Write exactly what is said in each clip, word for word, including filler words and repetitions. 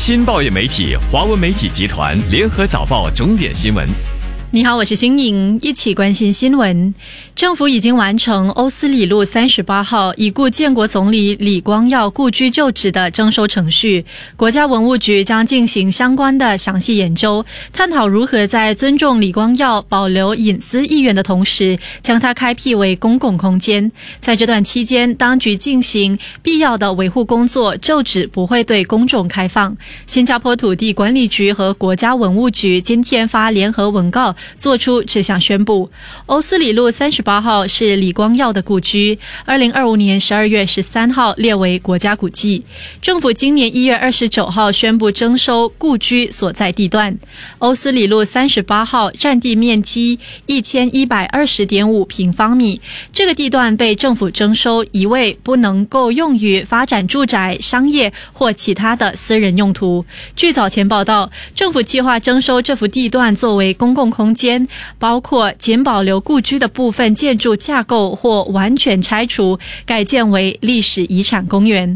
新报业媒体华文媒体集团联合早报钟点新闻。 你好，我是新颖，一起关心新闻。政府已经完成欧斯里路三十八号已故建国总理李光耀故居旧址的征收程序，国家文物局将进行相关的详细研究，探讨如何在尊重李光耀保留隐私意愿的同时，将它开辟为公共空间。在这段期间，当局进行必要的维护工作，旧址不会对公众开放。新加坡土地管理局和国家文物局今天发联合文告，做出这项宣布。欧斯里路三十八号是李光耀的故居，二零二五年十二月十三号列为国家古迹。政府今年一月二十九号宣布征收故居所在地段。欧斯里路三十八号占地面积一千一百二十点五平方米，这个地段被政府征收，一位不能够用于发展住宅、商业或其他的私人用途。据早前报道，政府计划征收这幅地段作为公共空间，包括仅保留故居的部分建筑架构或完全拆除，改建为历史遗产公园。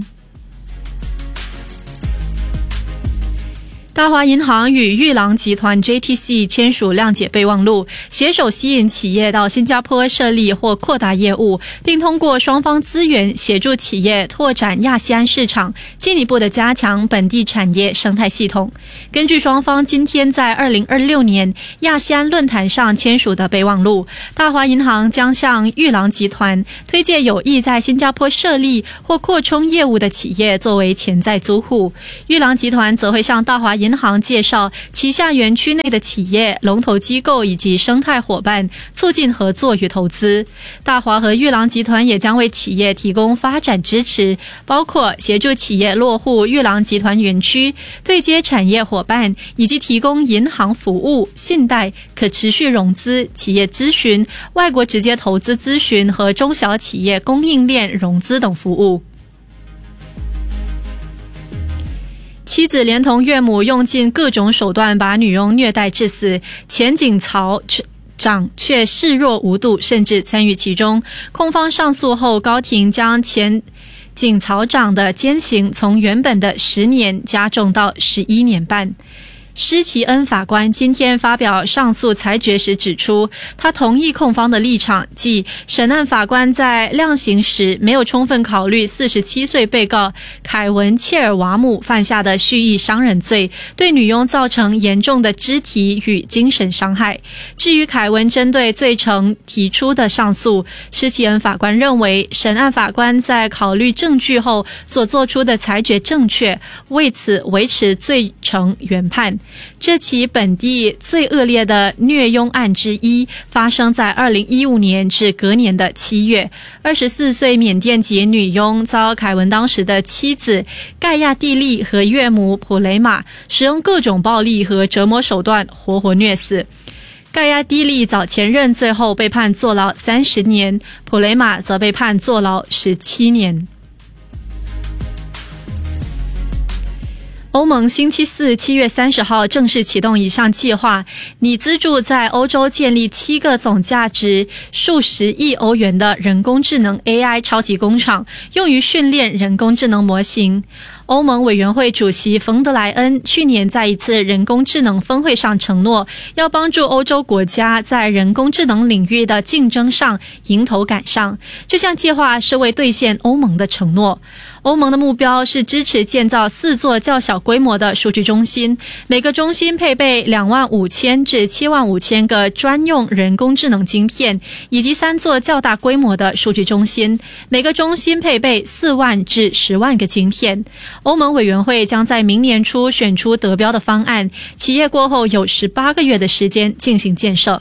大华银行与玉郎集团 J T C 签署谅解备忘录，携手吸引企业到新加坡设立或扩大业务，并通过双方资源协助企业拓展亚细安市场，进一步的加强本地产业生态系统。根据双方今天在二零二六年亚细安论坛上签署的备忘录，大华银行将向玉郎集团推荐有意在新加坡设立或扩充业务的企业作为潜在租户，玉郎集团则会向大华银行银行介绍旗下园区内的企业、龙头机构以及生态伙伴，促进合作与投资。大华和玉郎集团也将为企业提供发展支持，包括协助企业落户玉郎集团园区、对接产业伙伴，以及提供银行服务、信贷、可持续融资、企业咨询、外国直接投资咨询和中小企业供应链融资等服务。妻子连同岳母用尽各种手段把女佣虐待致死，前警曹长却视若无睹，甚至参与其中。控方上诉后，高庭将前警曹长的监刑从原本的十年加重到十一年半。施奇恩法官今天发表上诉裁决时指出，他同意控方的立场，即审案法官在量刑时没有充分考虑四十七岁被告凯文切尔瓦姆犯下的蓄意伤人罪，对女佣造成严重的肢体与精神伤害。至于凯文针对罪成提出的上诉，施奇恩法官认为审案法官在考虑证据后所做出的裁决正确，为此维持罪成原判。这起本地最恶劣的虐佣案之一发生在二零一五年至隔年的七月，二十四岁缅甸籍女佣遭凯文当时的妻子盖亚蒂利和岳母普雷玛使用各种暴力和折磨手段活活虐死。盖亚蒂利早前认罪后被判坐牢三十年，普雷玛则被判坐牢十七年。欧盟星期四七月三十号正式启动一项计划，拟资助在欧洲建立七个总价值数十亿欧元的人工智能 A I 超级工厂，用于训练人工智能模型。欧盟委员会主席冯德莱恩去年在一次人工智能峰会上承诺，要帮助欧洲国家在人工智能领域的竞争上迎头赶上。这项计划是为兑现欧盟的承诺。欧盟的目标是支持建造四座较小规模的数据中心，每个中心配备两万五千至七万五千个专用人工智能晶片，以及三座较大规模的数据中心，每个中心配备四万至十万个晶片。欧盟委员会将在明年初选出得标的方案，企业过后有十八个月的时间进行建设。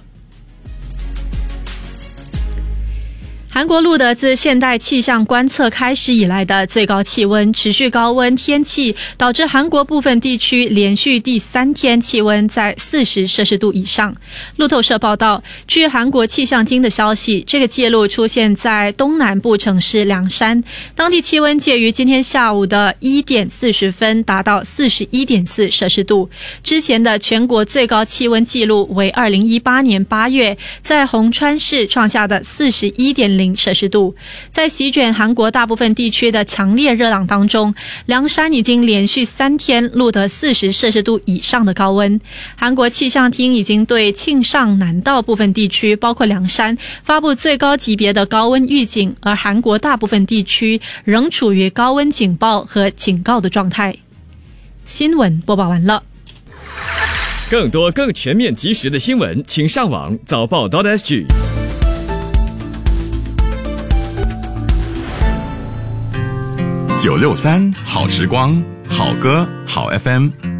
韩国录得自现代气象观测开始以来的最高气温，持续高温天气导致韩国部分地区连续第三天气温在四十摄氏度以上。路透社报道，据韩国气象厅的消息，这个记录出现在东南部城市凉山，当地气温介于今天下午的一点四十分达到 四十一点四摄氏度。之前的全国最高气温记录为二零一八年八月在洪川市创下的 四十一点零零摄氏度。在席卷韩国大部分地区的强烈热浪当中，凉山已经连续三天录得四十摄氏度以上的高温。韩国气象厅已经对庆尚南道部分地区，包括凉山，发布最高级别的高温预警，而韩国大部分地区仍处于高温警报和警告的状态。新闻播报完了。 更多更全面及时的新闻，请上网早报 .sg。 九六三好时光，好歌好 F M。